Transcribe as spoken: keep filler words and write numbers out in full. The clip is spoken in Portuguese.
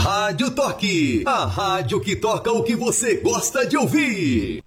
Rádio Toque, a rádio que toca o que você gosta de ouvir.